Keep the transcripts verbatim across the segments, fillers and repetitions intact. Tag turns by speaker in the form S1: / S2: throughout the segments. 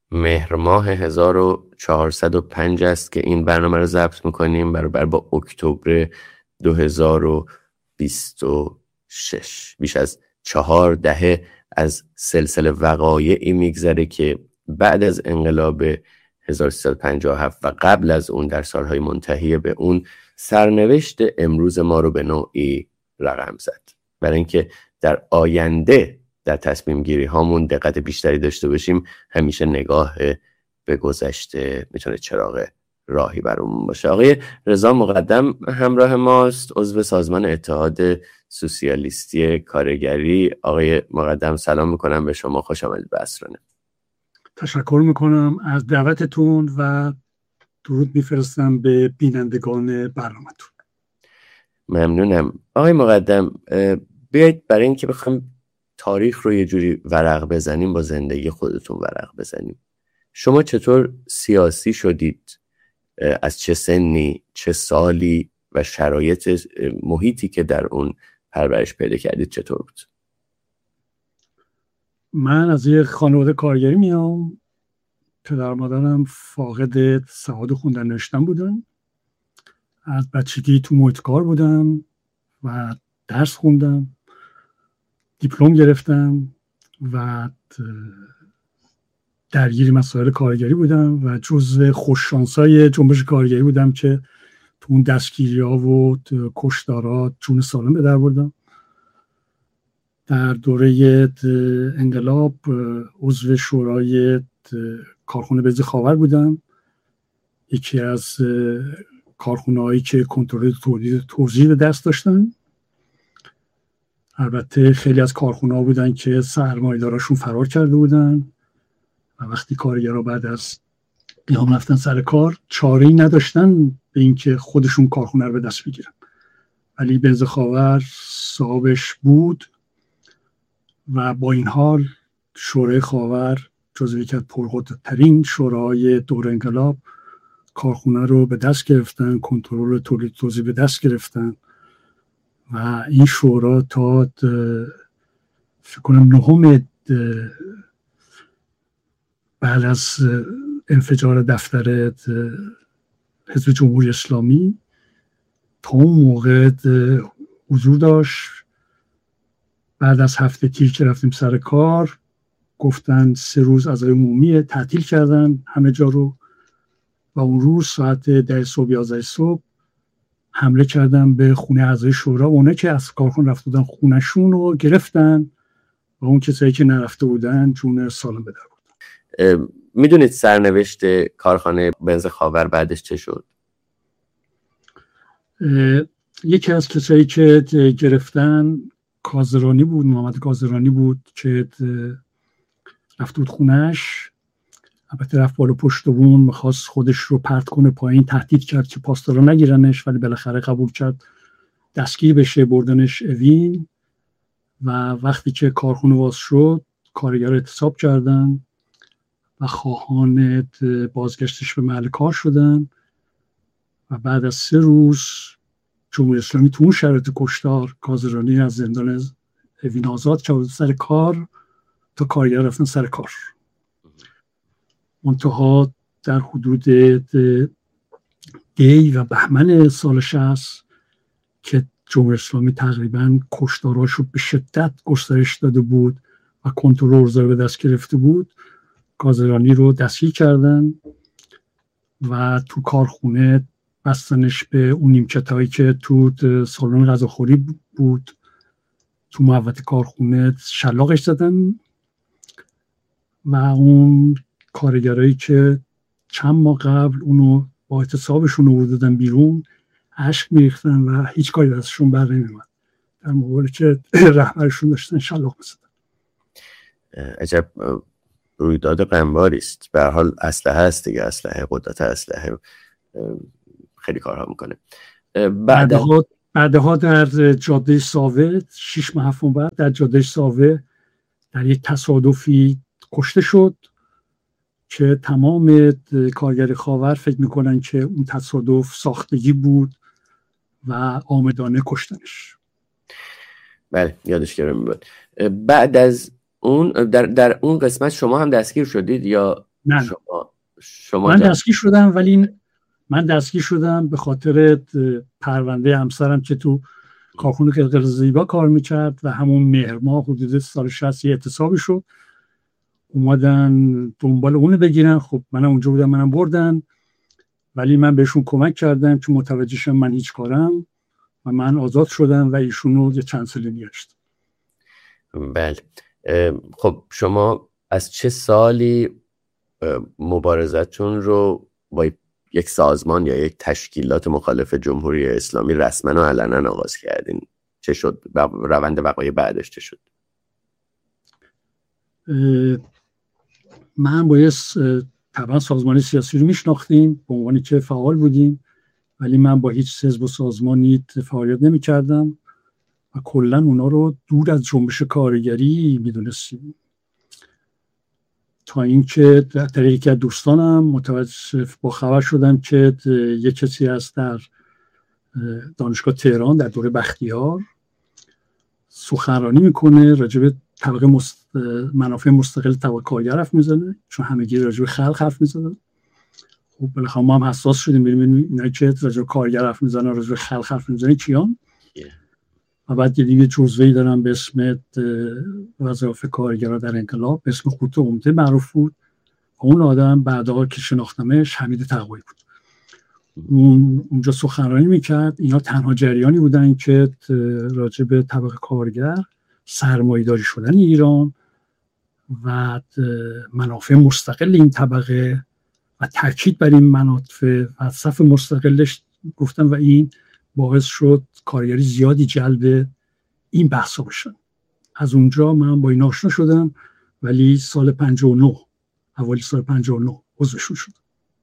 S1: مهر ماه هزار و چهارصد و پنج است که این برنامه رو ضبط میکنیم، برابر با اکتبر دو هزار و بیست و شش. بیش از چهار دهه از سلسله وقایعی میگذره که بعد از انقلاب هزار و سیصد و پنجاه و هفت و قبل از اون در سالهای منتهی به اون سرنوشت امروز ما رو به نوعی رقم زد. برای اینکه در آینده در تصمیم گیری هامون دقت بیشتری داشته باشیم، همیشه نگاه به گذشته میتونه چراغ راهی برامون باشه. آقای رضا مقدم همراه ماست، عضو سازمان اتحاد سوسیالیستی کارگری. آقای مقدم سلام میکنم به شما، خوش آمدید به عصرانه.
S2: تشکر میکنم از دعوتتون و درود میفرستم به بینندگان برنامه‌تون.
S1: ممنونم. آقای مقدم، بیایید برای اینکه بخوام تاریخ رو یه جوری ورق بزنیم، با زندگی خودتون ورق بزنیم. شما چطور سیاسی شدید؟ از چه سنی، چه سالی و شرایط محیطی که در اون پرورش پیدا کردید چطور بود؟
S2: من از یه خانواده کارگری میام. پدر مادرم فاقد سواد خوندن نوشتن بودن. از بچگی تو محیط کار بودم و درس خوندم، دیپلم گرفتم و درگیر مسائل کارگری بودم و جزو خوششانسای جنبش کارگری بودم که تو اون دستگیری‌ها و کشتارها جون سالم به در بردم. در دوره انقلاب عضو شورای کارخونه بنزین خاور بودم، یکی از کارخونه‌هایی که کنترل تولید توزیع به دست داشتن. البته خیلی از کارخونه‌ها بودن که سرمایه‌داراشون فرار کرده بودن و وقتی کارگرها بعد از قیام رفتن سر کار چاره‌ای نداشتن به اینکه خودشون کارخونه رو به دست بگیرن، ولی بنزین خاور صاحبش بود و با این حال شورای خاور جزو یکی از پرقدرت‌ترین شوراهای دور انقلاب کارخونه رو به دست گرفتن، کنترل تولید توزیع به دست گرفتن و این شورا تا فکر کنم نهم بعد از انفجار دفتر حزب جمهوری اسلامی تا اون موقع حضور داشت. بعد از هفته تیر که رفتیم سر کار گفتن سه روز عزای عمومی تعطیل کردن همه جا رو و اون روز ساعت ده صبح یازده صبح حمله کردن به خونه اعضای شورا. اونه که از کارخونه رفته بودن خونهشون رو گرفتن و اون کسایی که نرفته بودن جون سالم به در بردن.
S1: میدونید سرنوشت کارخانه بنزین خاور بعدش چه شد؟
S2: یکی از کسایی که گرفتن کازرانی بود، محمد کازرانی بود که رفته بود خونهش. البته رفت بالا پشت بون، میخواست خودش رو پرت کنه پایین، تهدید کرد که پاسدارا نگیرنش، ولی بالاخره قبول کرد دستگیر بشه، بردنش اوین و وقتی که کارخونه باز شد کارگر اعتصاب کردن و خواهان بازگشتش به محل کار شدن و بعد از سه روز جمهوری اسلامی تو اون شرایط کشتار کازرانی از زندان اوین آزاد کرد سر کار تا کارگر رفتن سر کار. منتها در حدود دی و بهمن سال شصت که جمهوری اسلامی تقریبا کشتاراش رو به شدت گسترش داده بود و کنترل اوضاع به دست گرفته بود، کازرانی رو دستگیر کردن و تو کارخونه بستنش به اون نیمکتایی که تو سالن غذاخوری بود تو محوطه کارخونه شلاقش زدن و اون کارگرایی که چند ماه قبل اونو با اعتصابشون رو دادن بیرون اشک میریختن و هیچ کاری دستشون بر نمیومد در مقابلی که رهبرشون داشتن شلاق میزدن.
S1: عجب رویداد غمباری است. به هر حال اسلحه هست دیگه، اسلحه قدرت اسلحه خیلی کارها میکنه.
S2: بعدها بعدها در جاده ساوه شش ماه هفت بعد در جاده ساوه در یک تصادفی کشته شد که تمام کارگر خاور فکر میکنن که اون تصادف ساختگی بود و عامدانه کشتنش.
S1: بله یادش گرم بود. بعد از اون در, در اون قسمت شما هم دستگیر شدید یا
S2: نه
S1: شما شما
S2: من دستگیر شدم، ولی من دستگیر شدم به خاطر پرونده همسرم که تو کارخونه قلقل زیبا کار میکرد و همون مهر ماه حدود سال شصت یه اعتصابی شد، اومدن دنبال اونو بگیرن. خب منم اونجا بودم، منم بردن، ولی من بهشون کمک کردم که متوجه شدن من هیچ کارم و من آزاد شدم و ایشونو یه چند سالی نگشت.
S1: بله. خب شما از چه سالی مبارزتون رو با یک سازمان یا یک تشکیلات مخالف جمهوری اسلامی رسما و علنا آغاز کردین؟ چه شد؟ روند وقایع بعدش چه شد؟
S2: من با طبعا سازمان سیاسی رو میشناختیم به عنوانی که فعال بودیم، ولی من با هیچ حزب و سازمانی فعالیت نمی کردم و کلا اونا رو دور از جنبش کارگری میدونستیم، تا اینکه در طریق که دوستانم متوجه با خبر شدم که یک کسی هست در دانشگاه تهران در دوره بختیار سخنرانی میکنه راجع به طبقه مست... منافع مستقل طبقه کارگر حرف میزنه، چون همگی راجع به خلق حرف میزنن. خب بالاخره ما هم حساس شدیم، ببینیم اینایی که راجع به کارگر حرف میزنن راجع به خلق حرف میزنن کیان. yeah. و بعد یه جزوه‌ای دارم به اسم وظایف کارگرها در انقلاب به اسم خطوط عمده معروف بود. اون آدم بعدها که شناختمش حمید تقویی بود. اون اونجا سخنرانی میکرد. اینا تنها جریانی بودن که راجع به طبقه کارگر، سرمایه‌داری شدن ایران و منافع مستقل این طبقه و تاکید بر این منافع و صف مستقلش گفتن و این باعث شد کارگری زیادی جلب این بحثا بشن. از اونجا من با این آشنا شدم، ولی سال پنجاه و نه اولی سال پنجاه و نه عضوشون شدم.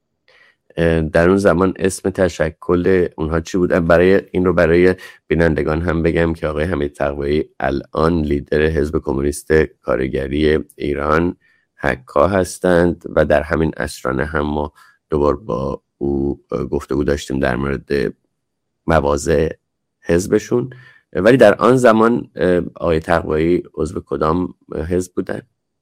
S1: در اون زمان اسم تشکل اونها چی بود؟ برای این رو برای بینندگان هم بگم که آقای حمید تقویی الان لیدر حزب کمونیست کارگری ایران حکا هستند و در همین اسرانه هم ما دوبار با او گفتگو داشتیم در مورد مواضع حزبشون. ولی در آن زمان آقای تقویی عضو کدام حزب بودن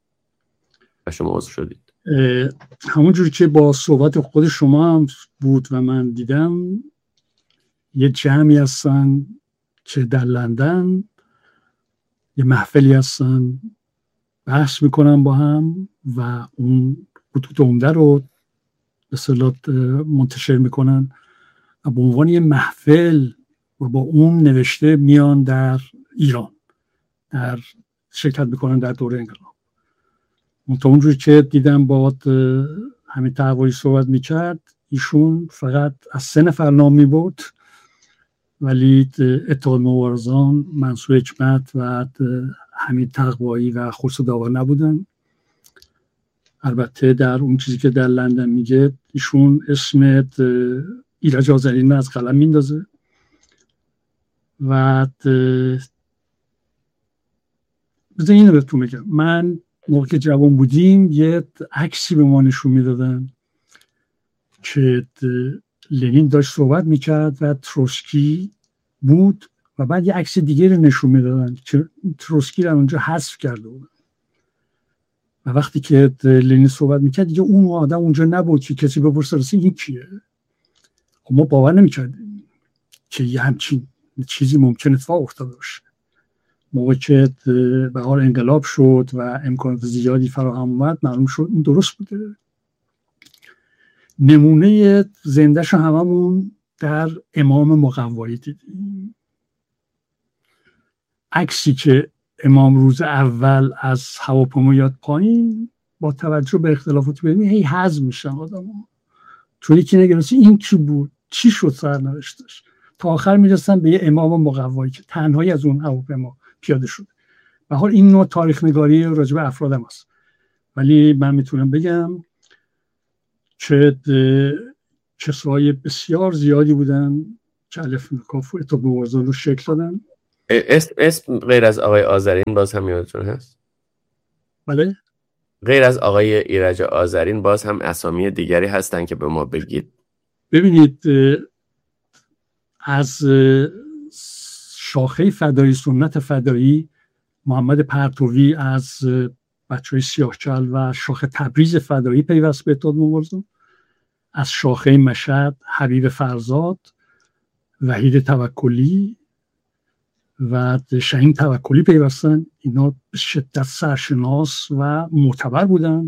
S1: و شما عضو شدید؟
S2: همونجوری که با صحبت خود شما هم بود و من دیدم، یه جمعی هستن که در لندن یه محفلی هستن بحث میکنن با هم و اون خطوط عمده رو به اصطلاح منتشر میکنن و به عنوان یه محفل و با اون نوشته میان در ایران در شرکت میکنن در دوره انقلاب. تا اونجوری که دیدم با همین تقویی صحبت میکرد، ایشون فقط از سه نفر نام میبرد، ولی اتحاد مبارزان، منصور حکمت و همین تقویی و خورشید داور نبودن. البته در اون چیزی که در لندن میگه ایشون اسم ایرج آذرین از قلم میندازه و بذار اینو بهتون بگم. من موقع که جوان بودیم یه عکسی به ما نشون میدادن که لنین داشت صحبت میکرد و تروسکی بود و بعد یه عکس دیگه رو نشون میدادن که تروسکی رو اونجا حذف کرده بود و وقتی که لنین صحبت میکرد دیگه اون آدم اونجا نبود که کسی بپرسه راستی این کیه. خب ما باور نمیکردیم که یه همچین چیزی ممکن اتفاق افتاده باشه. موقع که به حال انقلاب شد و امکانات زیادی فراهم اومد، معلوم شد این درست بوده. نمونه زندهش هممون در امام مقوایی دیدیم. عکسی که امام روز اول از هواپیما یاد پایین، با توجه به اختلافات ببینیم هی حذف میشن آدم‌ها، چون یکی نگرفتی این کی بود، چی شد سرنوشتش، تا آخر میرسن به یه امام مقوایی که تنهایی از اون هواپیما پیاده شده. به حال این نوع تاریخ نگاری راجع به افراد هم هست، ولی من میتونم بگم که کسای بسیار زیادی بودن که الف کاف و اتحاد مبارزان رو شکل دادن.
S1: اسم اسم غیر از آقای آذرین باز هم یادتون هست؟
S2: بله؟
S1: غیر از آقای ایرج آذرین باز هم اسامی دیگری هستن که به ما بگید؟
S2: ببینید، از شاخه فدایی، سنت فدایی، محمد پرتوی از بچهای سیاهچال و شاخه تبریز فدایی پیوست به اتحاد مبارزان، از شاخه مشهد حبیب فرزاد، وحید توکلی و شهین توکلی پیوستن. اینا به شدت سرشناس و معتبر بودن.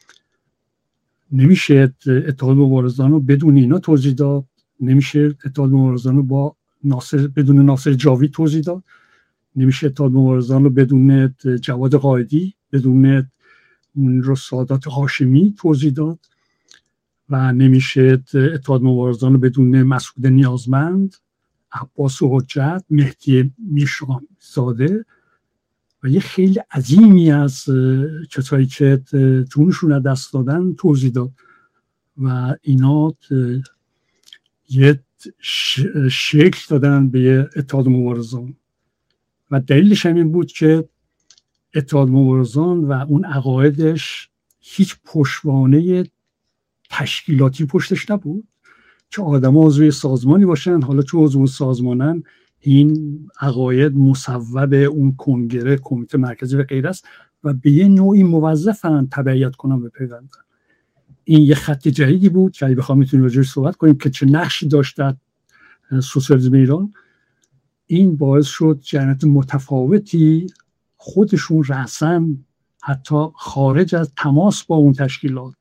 S2: نمیشه اتحاد مبارزان رو بدون اینا توضیح داد، نمیشه اتحاد مبارزان رو با ناصر بدون ناصر جاوید توضیح داد، نمیشه اتحاد مبارزان رو بدون جواد قائدی، بدون رو سادات هاشمی توضیح داد، و نمیشه اتحاد مبارزان رو بدون مسعود نیازمند، عباس حجت، مهدی میرشاه زاده و یه خیلی عظیمی از کسایی که جونشون رو دست دادن توضیح داد. و اینا یه شکل دادن به اتحاد مبارزان و دلیلش همین بود که اتحاد مبارزان و اون عقایدش هیچ پشتوانه تشکیلاتی پشتش نبود که آدم ها عضو سازمانی باشن. حالا چون عضو سازمانن این عقاید مصوب اون کنگره، کمیته مرکزی و غیره است و به یه نوعی موظفن تبعیت کنن به پیوندن. این یه خط جدیدی بود که اگه بخوام میتونیم راجعش صحبت کنیم که چه نقشی داشت در سوسیالیسم ایران. این باعث شد جریانات متفاوتی خودشون رأساً حتی خارج از تماس با اون تشکیلات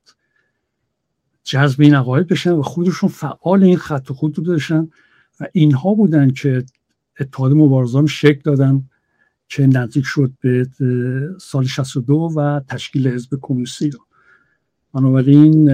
S2: جذب این عقاید بشن و خودشون فعال این خط و خط داشتن و اینها بودن که اتحاد مبارزان شکل دادن که نزدیک شد به سال شصت و دو و تشکیل حزب کمونیستی ایران. بنابراین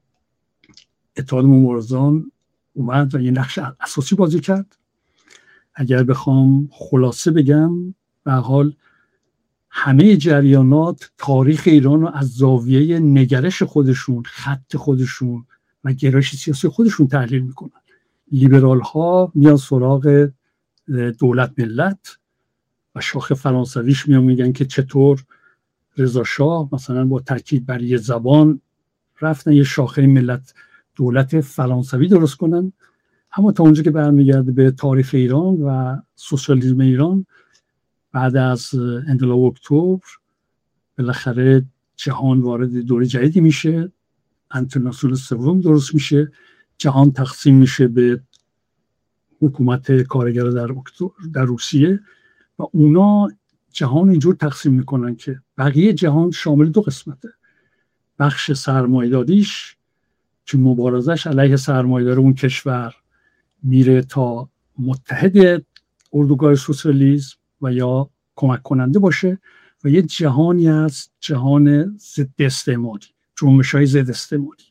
S2: اتحاد مبارزان اومد و یه نقش اساسی بازی کرد. اگر بخوام خلاصه بگم، به حال همه جریانات تاریخ ایران رو از زاویه نگرش خودشون، خط خودشون و گرایش سیاسی خودشون تحلیل میکنن. لیبرال ها میان سراغ دولت ملت و شاخه فرانسویش میان میگن که چطور رضا شاه مثلا با تاکید بر یه زبان رفتن یه شاخه ملت دولت فرانسوی درست کنن. اما تا اونجا که برمیگرده به تاریخ ایران و سوسیالیسم ایران، بعد از انقلاب اکتبر بالاخره جهان وارد دوره جدیدی میشه، انترناسیونال سوم درست میشه، جهان تقسیم میشه به حکومت کارگر در در روسیه و اونا جهان اینجور تقسیم میکنن که بقیه جهان شامل دو قسمته. بخش سرمایه‌داریش که مبارزش علیه سرمایه‌دار اون کشور میره تا متحد اردوگاه سوسیالیسم و یا کمک کننده باشه، و یه جهانی از جهان ضد استعماری، جنبش‌های ضد استعماری.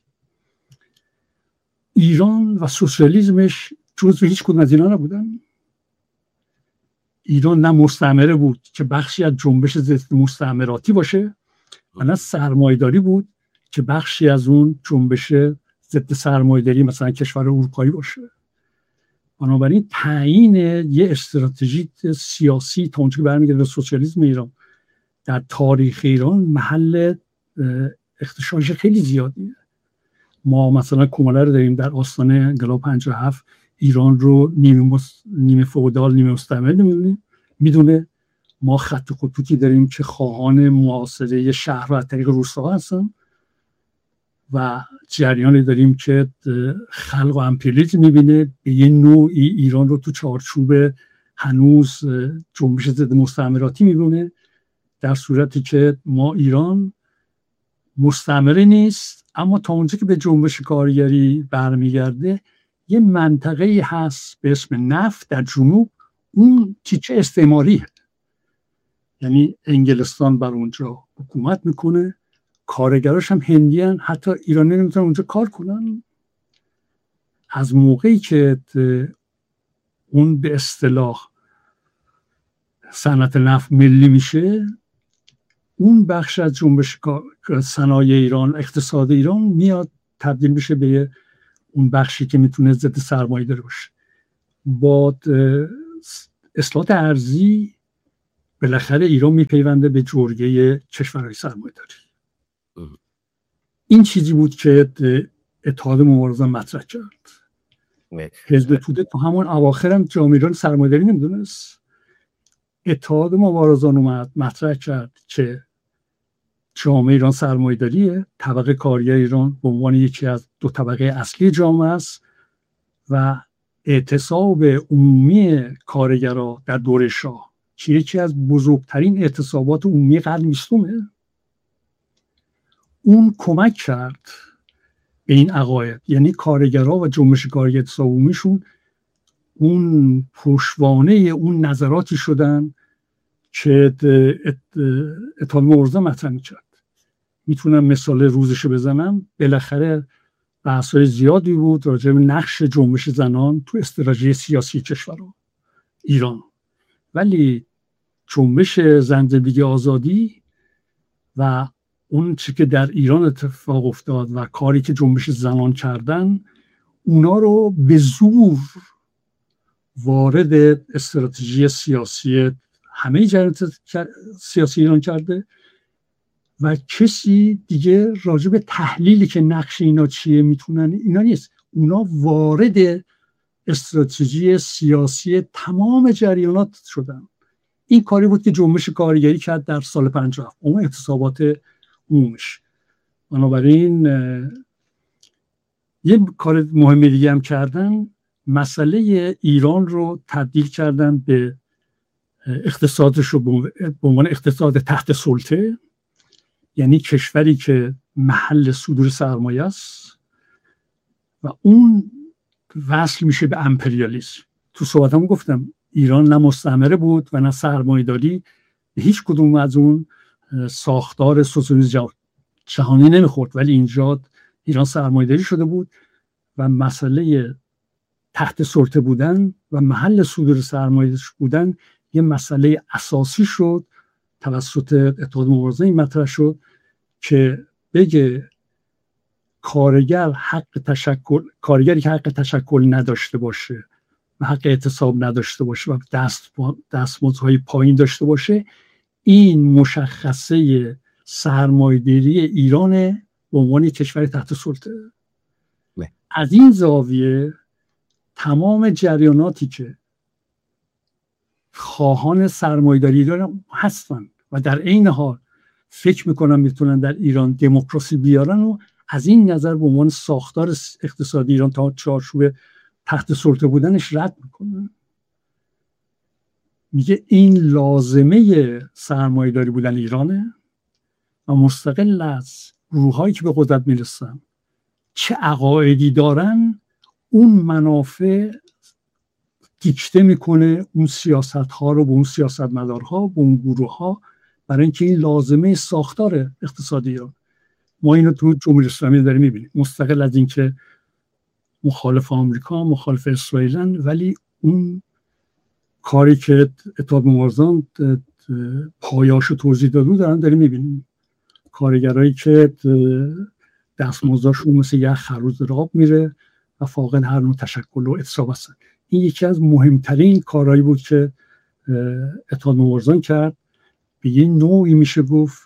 S2: ایران و سوسیالیسمش جزو هیچ کدوم از اینا نبودن. ایران نه مستعمره بود که بخشی از جنبش ضد مستعمراتی باشه و نه سرمایه‌داری بود که بخشی از اون جنبش ضد سرمایه‌داری مثلا کشور اروپایی باشه. بنابراین تعیین یه استراتژی سیاسی تا اونجا که برمیگرده به سوسیالیسم ایران در تاریخ ایران محل اختشاش خیلی زیادیه. ما مثلا کماله رو داریم در آستانه انقلاب پنجاه و هفت ایران رو نیمه مس... نیمه فئودال نیمه مستعمره میدونیم میدونه. ما خط خطوطی داریم که خواهان معاصره شهر و از طریق روستاها هستن و جریانی داریم که خلق و امپریالیسم میبینه، به یه نوعی ایران رو تو چارچوب هنوز جنبش ضد مستعمراتی میبینه، در صورتی که ما ایران مستعمره نیست، اما تا اونجا که به جنبش کارگری برمیگرده یه منطقه‌ای هست به اسم نفت در جنوب، اون تیچه استعماریه. یعنی انگلستان بر اونجا حکومت میکنه، کارگراش هم هندیان، حتی ایرانی نمیتونن اونجا کار کنن. از موقعی که اون به اصطلاح صنعت نفت ملی میشه، اون بخش از جنبش صنایع ایران، اقتصاد ایران میاد تبدیل میشه به اون بخشی که میتونه ضد سرمایه داره باشه. با اصلاحات ارضی بالاخره ایران میپیونده به جرگه کشورهای سرمایه داری. این چیزی بود که اتحاد مبارزان مطرح کرد. حزب توده تو همون اواخر هم جامعه ایران سرمایه داری نمیدونست. اتحاد مبارزان اومد مطرح کرد که جامعه ایران سرمایه‌داریه، طبقه کارگر ایران به عنوان یکی از دو طبقه اصلی جامعه است و اعتصاب عمومی کارگرها در دوره شاه که یکی از بزرگترین اعتصابات عمومی قرن بیستمه، اون کمک کرد به این عقاید. یعنی کارگرها و جنبش کارگر اعتصاب عمومیشون اون پشتوانه اون نظراتی شدن که اتحاد مبارزه مطرح می‌کرد. میتونم مثال روزشو بزنم. بالاخره بحث‌های زیادی بود راجع به نقش جنبش زنان تو استراتژی سیاسی کشورها ایران، ولی جنبش زن زندگی آزادی و اون چی که در ایران اتفاق افتاد و کاری که جنبش زنان کردن، اونا رو به زور وارد استراتژی سیاسی همه جریانات سیاسی ایران کرده و کسی دیگه راجع به تحلیلی که نقش اینا چیه میتونن، اینا نیست. اونا وارد استراتژی سیاسی تمام جریانات شدن. این کاری بود که جنبش کارگری کرد در سال پنجاه، اون اعتصابات عمومیش. بنابراین یه کار مهم دیگه هم کردن، مسئله ایران رو تبدیل کردن به اقتصادش رو به عنوان اقتصاد تحت سلطه، یعنی کشوری که محل صدور سرمایه است و اون وصل میشه به امپریالیسم. تو صحبتم گفتم ایران نه مستعمره بود و نه سرمایه‌داری، هیچ کدوم از اون ساختار سوسیالیسم جهانی نمیخورد، ولی اینجا ایران سرمایه‌داری شده بود و مسئله تحت سلطه بودن و محل صدور سرمایه بودن یه مسئله اساسی شد. توسط اتحاد مبارزه این مطرح شد که بگه کارگر حق تشکل، کارگری که حق تشکل نداشته باشه و حق اعتصاب نداشته باشه و دست دستمزدهای پایین داشته باشه، این مشخصه سرمایه‌داری ایران به عنوان کشور تحت سلطه. از این زاویه تمام جریاناتی که خواهان سرمایه‌داری ایران هستن و در عین حال فکر میکنن میتونن در ایران دموکراسی بیارن و از این نظر به عنوان ساختار اقتصادی ایران تا چارچوب تحت سلطه بودنش رد میکنن. میگه این لازمه سرمایه‌داری بودن ایرانه و مستقل از گروه‌هایی که به قدرت میرسن چه عقایدی دارن، اون منافع دیکته میکنه اون سیاست ها رو به اون سیاست مدارها، به اون گروه ها، برای اینکه این لازمه ساختار اقتصادی ها. ما اینو تو جمهوری اسلامی داریم میبینیم، مستقل از اینکه مخالف آمریکا، مخالف اسرائیلن، ولی اون کاری که اتحاد مبارزان پایاشو توضیح دادن دارن داریم میبینیم. کارگرایی که دستمزدشون مثل یه خروز راب میره و فاقد هر نوع تشکل و اعتصاب هستن. این یکی از مهمترین کارهایی بود که اتحاد مبارزان کرد. به یه نوعی میشه گفت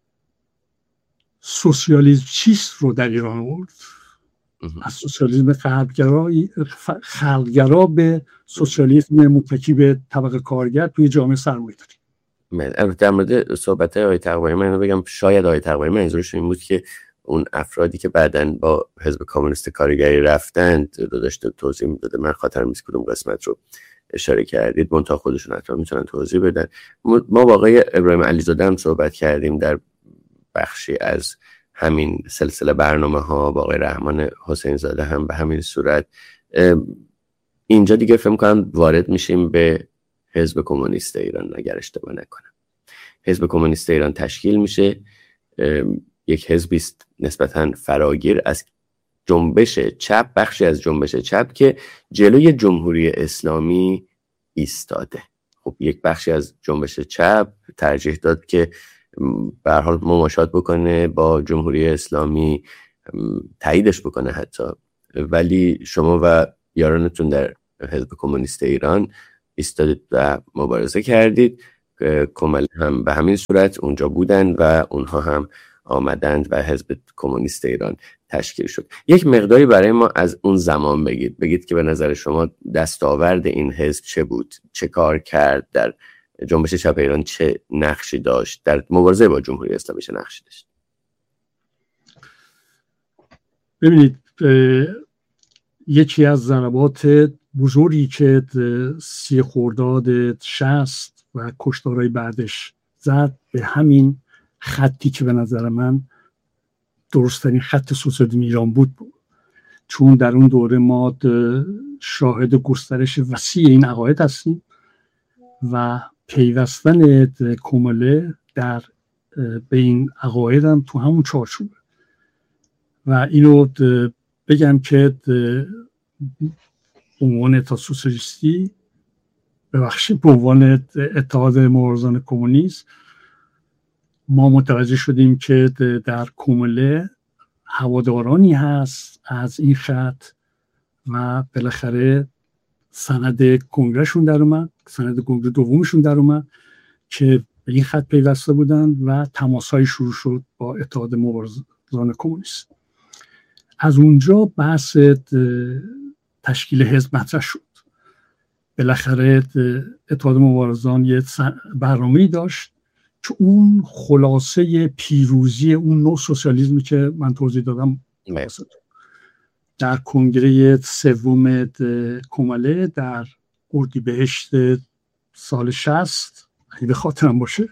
S2: سوسیالیسم چیست رو در ایران آورد. از سوسیالیسم غربگرا خلقگرا به سوسیالیسم متکی به طبقه کارگر توی جامعه سرمایه‌داری.
S1: من در مورد صحبت آقای تقوایی من بگم شاید آقای تقوایی منظورش این بود که اون افرادی که بعداً با حزب کمونیست کارگری رفتند رو داشته توضیح میداده. من خاطرم نیست کدوم قسمت رو اشاره کردید، منتها خودشون حتما میتونن توضیح بدن. ما با آقای ابراهیم علیزاده هم صحبت کردیم در بخشی از همین سلسله برنامه ها، با آقای رحمان حسین زاده هم به همین صورت. اینجا دیگه فهم کنم وارد میشیم به حزب کمونیست ایران اگر اشتباه نکنم. حزب کمونیست ایران تشکیل میشه، یک حزبی است نسبتاً فراگیر از جنبش چپ، بخشی از جنبش چپ که جلوی جمهوری اسلامی ایستاده. خب یک بخشی از جنبش چپ ترجیح داد که به هر حال مماشات بکنه با جمهوری اسلامی، تاییدش بکنه حتی، ولی شما و یارانتون در حزب کمونیست ایران ایستادید و مبارزه کردید. کمال هم به همین صورت اونجا بودن و اونها هم آمدند و حزب کمونیست ایران تشکیل شد. یک مقداری برای ما از اون زمان بگید بگید که به نظر شما دستاورد این حزب چه بود، چه کار کرد در جنبش چپ ایران چه نقشی داشت در مبارزه با جمهوری اسلامی؟ چه نقشی داشت؟
S2: ببینید، یکی از ضربات بزرگی که سی خرداد شصت و کشتارهای بعدش زد به همین خطی که به نظر من درست‌ترین خط سوسیالیسم ایران بود بود چون در اون دوره ما شاهد گسترش وسیع این عقاید هستیم و پیوستن کمله در به این عقاید هم تو همون چارچوبه. و اینو بگم که به عنوان اتحاد سوسیالیستی، ببخشید به عنوان اتحاد مبارزان کمونیست، ما متوجه شدیم که در کمله هوادارانی هست از این خط و بالاخره سند کنگرهشون در اومد، سند کنگره دومشون در اومد که به این خط پیوسته بودند و تماس‌های شروع شد با اتحاد مبارزان کمونیست. از اونجا بحث تشکیل حزب مطرح شد. بالاخره اتحاد مبارزان یه برنامه‌ای داشت که اون خلاصه پیروزی اون نوع سوسیالیسمی که من توضیح دادم در کنگره سوم کمله در اردیبهشت سال شصت اگه به خاطرم باشه،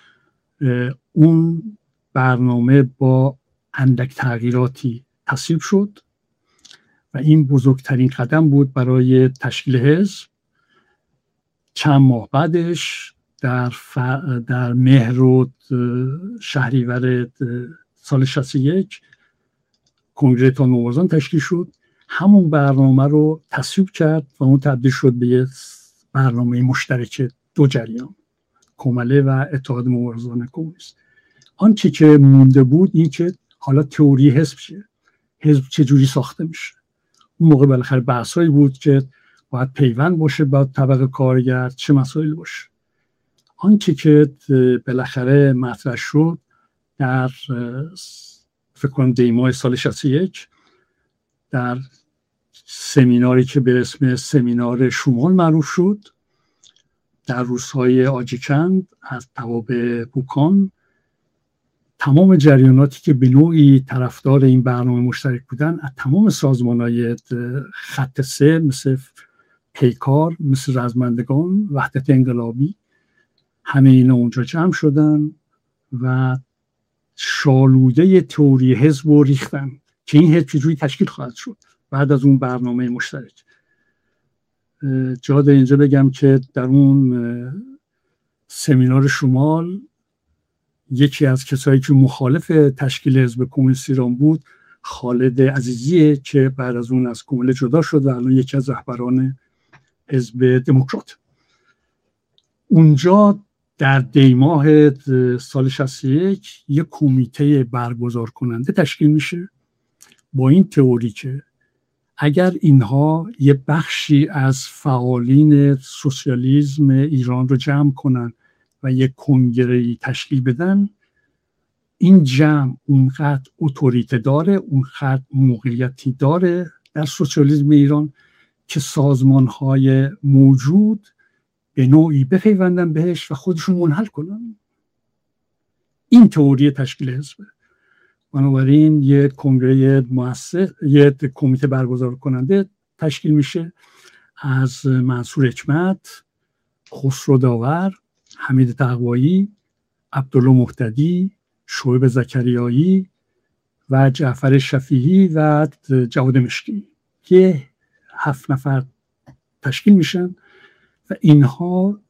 S2: اون برنامه با اندک تغییراتی تصویب شد و این بزرگترین قدم بود برای تشکیل حزب. چند ماه بعدش در, ف... در مهر و شهریور سال شصت و یک کنگره اتحاد مبارزان تشکیل شد. همون برنامه رو تصویب کرد و اون تبدیل شد به یه برنامه مشترک دو جریان، کمله و اتحاد مبارزان کمونیست. آنچه که مونده بود این که حالا تئوری حزب چیه، حزب چجوری ساخته میشه. اون موقع بالاخره بحثایی بود که باید پیوند باشه با طبقه کارگر، چه مسائل باشه. آنچه که بالاخره مطرح شد در فکر کنم دی ماه سال شصت و یک در سمیناری که به اسم سمینار شمال معروف شد در روزهای آجیکند از توابع بوکان، تمام جریاناتی که به نوعی طرفدار این برنامه مشترک بودن از تمام سازمان‌های خط سه مثل پیکار، مثل رزمندگان، وحدت انقلابی، همه اینا اونجا جمع شدن و شالوده تئوری حزب رو ریختن که این حزب چجوری تشکیل خواهد شد بعد از اون برنامه مشترک. جا در اینجا بگم که در اون سمینار شمال یکی از کسایی که مخالف تشکیل حزب کمونیست ایران بود خالد عزیزیه که بعد از اون از کمله جدا شد و الان یکی از رهبران حزب دموکرات. اونجا در دی ماه سال شصت و یک یک کمیته برگزار کننده تشکیل میشه با این تئوری که اگر اینها یه بخشی از فعالین سوسیالیسم ایران رو جمع کنن و یک کنگره‌ای تشکیل بدن، این جمع اونقدر اتوریته داره، اونقدر موقعیتی داره در سوسیالیسم ایران که سازمان‌های موجود به نوعی بپیوندن بهش و خودشون منحل کنن. این تئوری تشکیل حزبه. بنابراین یه کنگره مؤسس، یه کمیته برگزار کننده تشکیل میشه از منصور حکمت، خسرو داور، حمید تقوایی، عبدالله مهتدی، شعیب زکریایی و جعفر شفیعی و جواد مشکی که هفت نفر تشکیل میشن و اینها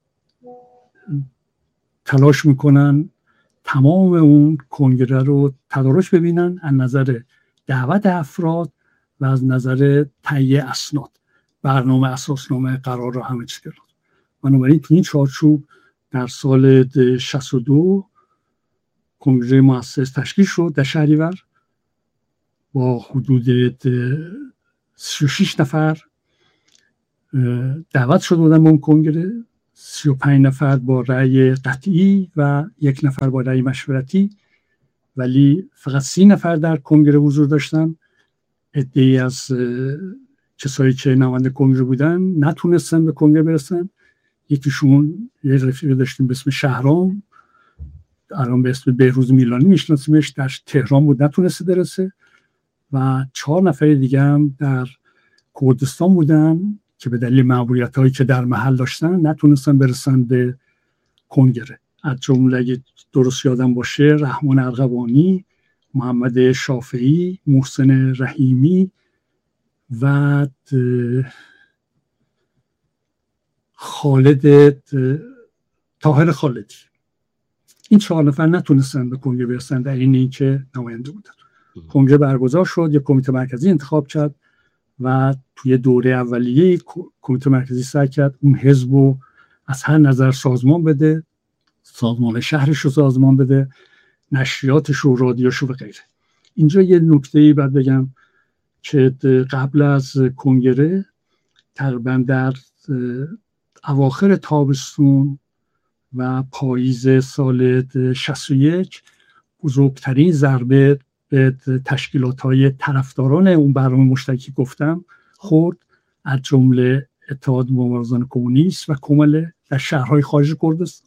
S2: تلاش میکنن تمام اون کنگره رو تدارک ببینن از نظر دعوت افراد و از نظر تهیه اسناد، برنامه، اساسنامه، قرار و همه چیز. بنابراین تو این چارچوب در سال شصت و دو کنگره مؤسس تشکیل شد در شهریور با حدود سی و شش نفر دعوت شده بودن به اون کنگره، سی و پنج نفر با رأی قطعی و یک نفر با رأی مشورتی، ولی فقط سی نفر در کنگره حضور داشتن. عده‌ای از کسایی که نماینده کنگره بودن نتونستن به کنگره برسن یکیشون یه رفیق داشتیم به اسم شهرام، الان به اسم بهروز میلانی میشناسیمش، در تهران بود نتونسته برسه و چهار نفر دیگه هم در کردستان بودن که به دلیل معمولیت هایی که در محل داشتن نتونستن برسن به کنگره. از جمله اگه درست یادم باشه رحمان ارغوانی، محمد شافعی، محسن رحیمی و خالد طاهر خالدی، این چهار نفر نتونستن به کنگره برسن در این اینکه نماینده بودن. کنگره برگزار شد، یک کمیته مرکزی انتخاب کرد و توی دوره اولیه کمیته مرکزی سعی کرد اون حزب رو از هر نظر سازمان بده، سازمان شهرش رو سازمان بده، نشریاتش رو، رادیوش رو و غیره. اینجا یه نکته‌ای باید بگم که قبل از کنگره تقریبا در اواخر تابستون و پاییز سال شصت و یک بزرگترین ضربه به تشکیلات‌های طرفداران اون برنامه مشترکی گفتم خورد، از جمله اتحاد مبارزان کمونیست و کمل در شهرهای خارج کردستان.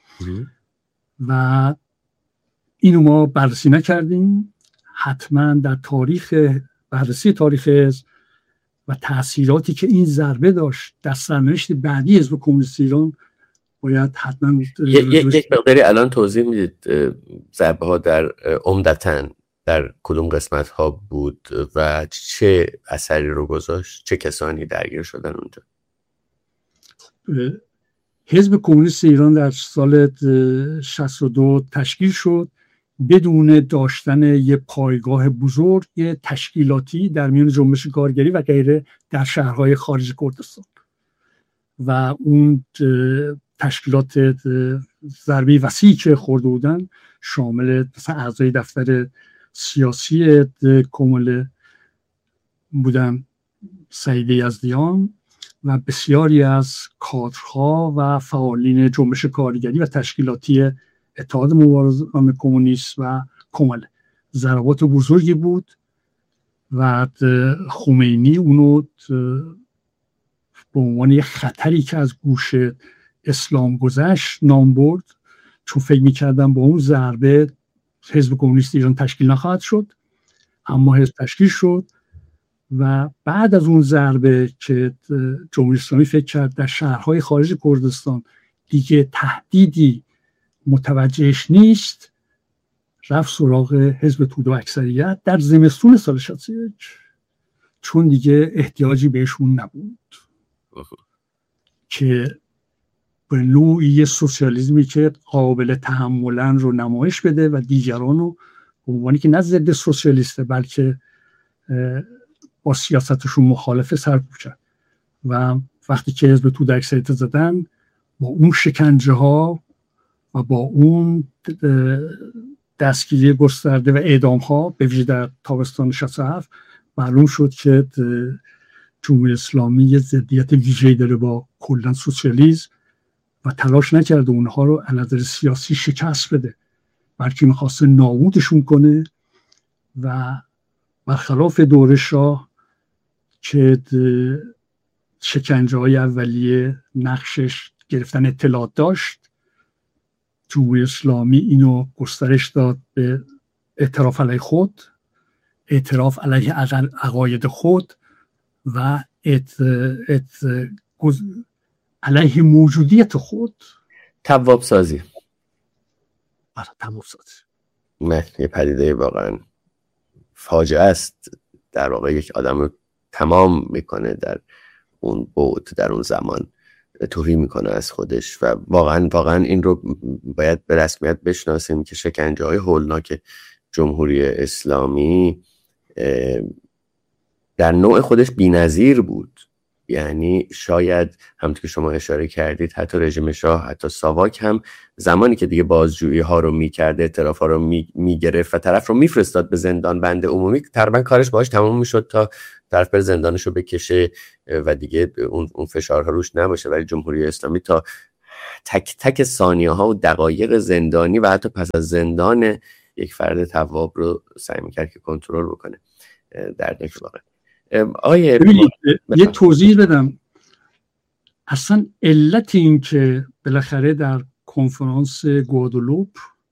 S2: و اینو ما بررسی نکردیم. حتما در تاریخ بررسی تاریخ حزب و تأثیراتی که این ضربه داشت در سرنوشت بعدی حزب کمونیست ایران باید حتما
S1: یک مقداری الان توضیح میدید ضربه ها در عمدتاً در کدوم قسمت ها بود و چه اثری رو گذاشت، چه کسانی درگیر شدن اونجا؟
S2: حزب کمونیست ایران در سال شصت و دو تشکیل شد بدون داشتن یه پایگاه بزرگ، یه تشکیلاتی در میان جنبش کارگری و غیره در شهرهای خارج کردستان. و اون تشکیلات ضربه وسیعی که خورده بودن شامل مثلا اعضای دفتر سیاسی کمل بودن، سعید یزدیان و بسیاری از کادرها و فعالین جنبش کارگری و تشکیلاتی اتحاد مبارزان کمونیست و کمل. ضربات بزرگی بود و خمینی اونو به عنوان یک خطری که از گوش اسلام گذشت نام برد، چون فکر می‌کردن با اون ضربه حزب کمونیست ایران تشکیل نخواهد شد، اما حزب تشکیل شد. و بعد از اون ضربه که جمهوری اسلامی فکر کرد در شهرهای خارج کردستان دیگه تهدیدی متوجهش نیست، رفت سراغ حزب توده و اکثریت در زمستون سال شصت و یک، چون دیگه احتیاجی بهشون نبود که به نوعی سوسیالیسمی که قابل تحملن رو نمایش بده و دیگران رو به عنوانی که نه ضد سوسیالیسته بلکه با سیاستشون مخالفه سرکوب کرد. و وقتی که حزب توده اکثریت زدن، با اون شکنجه ها و با اون دستگیری گسترده و اعدام ها به ویژه در تابستان شصت و هفت معلوم شد که جمهوری اسلامی یه ضدیت ویژه‌ای داره با کلا سوسیالیسم و تلاش نکرده اونها رو از نظر سیاسی شکست بده، بلکه میخواسته نابودشون کنه. و برخلاف دوره شاه که شکنجه های اولیه نقشش گرفتن اطلاعات داشت، جمهوری اسلامی اینو گسترش داد به اعتراف علیه خود، اعتراف علیه عقاید خود و ات ات علیه موجودیت خود.
S1: تواب سازی.
S2: آره تواب سازی.
S1: نه یه پدیده واقعا فاجعه است، در واقع یک آدم رو تمام میکنه در اون بعد، در اون زمان توهی میکنه از خودش. و واقعا واقعا این رو باید به رسمیت بشناسیم که شکنجه های هولناک جمهوری اسلامی در نوع خودش بی‌نظیر بود. یعنی شاید همونطور که شما اشاره کردید حتی رژیم شاه، حتی ساواک هم زمانی که دیگه بازجویی ها رو میکرده، اعتراف ها رو میگرفت و طرف رو میفرستاد به زندان بند عمومی، تقریبا کارش باهاش تمام میشد تا طرف بر زندانش رو بکشه و دیگه اون اون فشارها روش نباشه. ولی جمهوری اسلامی تا تک تک ثانیه ها و دقایق زندانی و حتی پس از زندان یک فرد تواب رو سعی میکرد که کنترل بکنه. دردناک واقعا. آیه
S2: ببینید یه توضیح بدم. اصلا علت این که بالاخره در کنفرانس گوادلوپ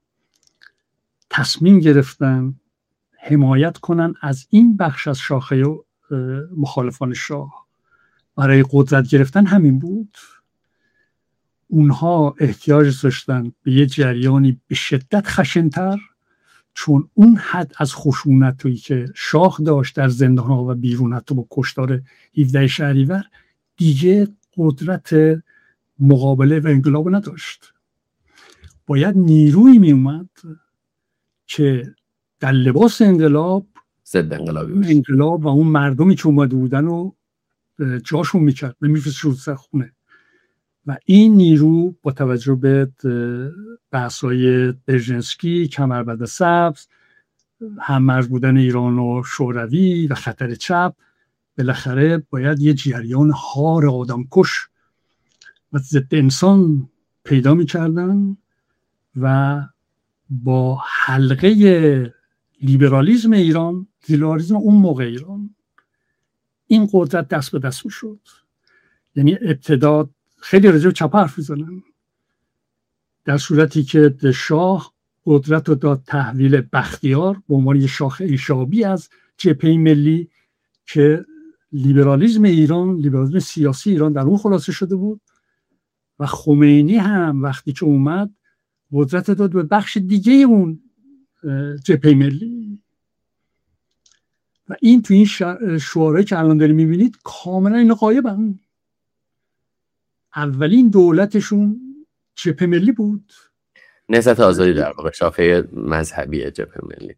S2: تصمیم گرفتن حمایت کنن از این بخش از شاخه مخالفان شاه برای قدرت گرفتن همین بود. اونها احتیاج داشتن به یه جریانی به شدت خشن‌تر، چون اون حد از خشونتی که شاه داشت در زندان‌ها و بیرون حتی با کشتار هفدهم شهریور دیگه قدرت مقابله و انقلاب نداشت. باید نیرویی می اومد که در لباس انقلاب
S1: ضد انقلابی
S2: باشه. انقلاب و اون مردمی که اومده بودن رو جاشون میکرد و میفرستاد خونه. و این نیرو با توجه به بحث‌های برژنسکی، کمربند سبز، هم‌مرز بودن ایران و شوروی و خطر چپ، بالاخره باید یه جریان هار آدمکش و ضد انسان پیدا می‌کردن و با حلقه لیبرالیسم ایران، لیبرالیسم اون موقع ایران، این قدرت دست به دست می‌شد. یعنی ابتدا خیلی راجع به چپ حرف می‌زنن، در صورتی که شاه قدرت رو داد تحویل بختیار به عنوان یه شاخه ایشابی از جبهه ملی که لیبرالیسم ایران، لیبرالیسم سیاسی ایران در اون خلاصه شده بود. و خمینی هم وقتی که اومد قدرت داد به بخش دیگه اون جبهه ملی. و این تو این شعارهایی که الان دارید میبینید کاملا این غایبن. اولین دولتشون جبهه ملی بود،
S1: نهضت آزادی، در واقع شاخه مذهبی جبهه ملی.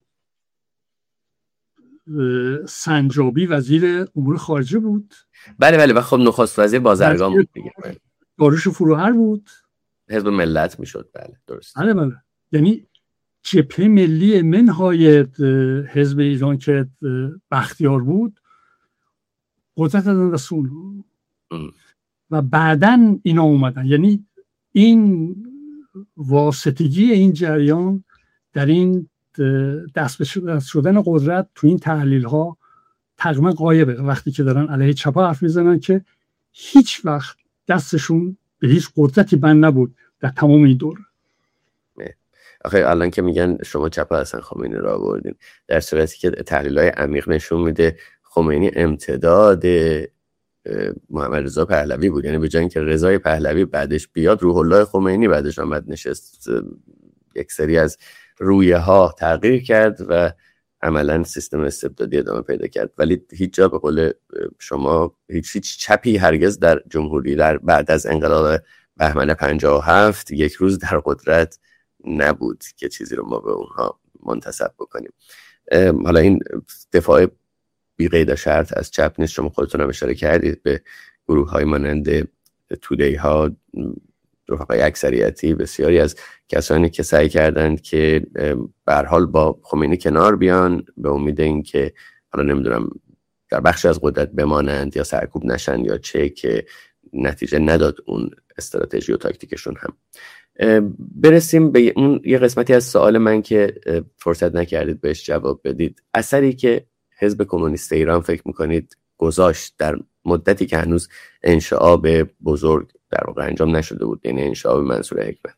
S2: سنجابی وزیر امور خارجه بود.
S1: بله بله. و خب نخست وزیر بازرگان بود دیگه.
S2: داریوش فروهر بود،
S1: حزب ملت میشد. بله درست.
S2: بله بله. یعنی جبهه ملی منهای حزب ایران که بختیار بود قدرت دادن رسول و بعدن اینا اومدن. یعنی این واسطگی این جریان در این دست به شدن قدرت تو این تحلیل ها تقریبا غایبه. وقتی که دارن علیه چپ حرف میزنن که هیچ وقت دستشون به هیچ قدرتی بند نبود در تمام این دور.
S1: آخه الان که میگن شما چپ حسن خمینی را آوردین، در صورتی که تحلیل‌های عمیق نشون میده خمینی امتداد محمد رضا پهلوی بود. یعنی به جای اینکه رضای پهلوی بعدش بیاد، روح الله خمینی بعدش آمد نشست، یک سری از رویه ها تغییر کرد و عملا سیستم استبدادی ادامه پیدا کرد. ولی هیچ جا به قول شما هیچ هیچ چپی هرگز در جمهوری در بعد از انقلاب بهمن پنجاه و هفت یک روز در قدرت نبود که چیزی رو ما به اونها منتسب بکنیم. حالا این دفاع بی قید شرط از چپ نیست. شما خودتون هم اشاره کردید به گروه های مانند تودی ها، رفقای اکثریتی، بسیاری از کسانی که سعی کردند که به هر حال با خمینی کنار بیان به امید این که حالا نمیدونم در بخشی از قدرت بمانند یا سرکوب نشن یا چه، که نتیجه نداد اون استراتژی و تاکتیکشون هم. برسیم به اون یه قسمتی از سوال من که فرصت نکردید بهش جواب بدید. اثری که حزب کمونیست ایران فکر میکنید گذاشت در مدتی که هنوز انشعاب بزرگ در واقع انجام نشده بود، یعنی انشعاب منصور حکمت؟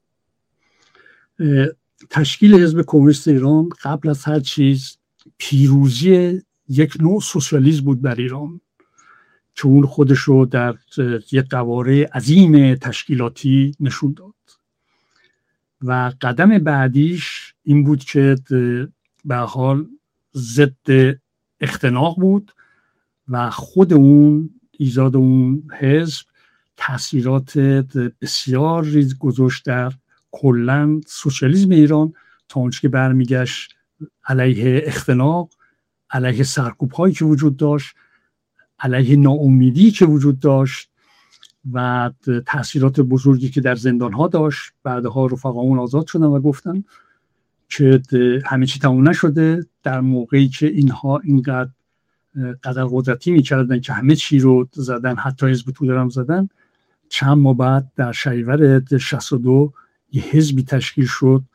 S2: تشکیل حزب کمونیست ایران قبل از هر چیز پیروزی یک نوع سوسیالیسم بود در ایران که اون خودش رو در یک قواره عظیم تشکیلاتی نشون داد. و قدم بعدیش این بود که به حال ضد اختناق بود و خود اون ایجاد اون حزب تأثیرات بسیار ریز گذاشت در کلاً سوسیالیسم ایران، تا اونچه که برمیگشت علیه اختناق، علیه سرکوب هایی که وجود داشت، علیه ناامیدی که وجود داشت و تأثیرات بزرگی که در زندان ها داشت. بعدها رفقامون آزاد شدن و گفتن که همه چی تموم نشده، در موقعی که اینها اینقدر قدر قدرتی میکردن که همه چی رو زدن، حتی حزب توده هم زدن. چند ماه بعد در شهریور شصت و دو یه حزبی تشکیل شد